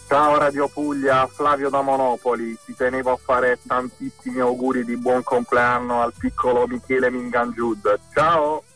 Ciao Radio Puglia, Flavio da Monopoli, ti tenevo a fare tantissimi auguri di buon compleanno al piccolo Michele Mingangiud. Ciao!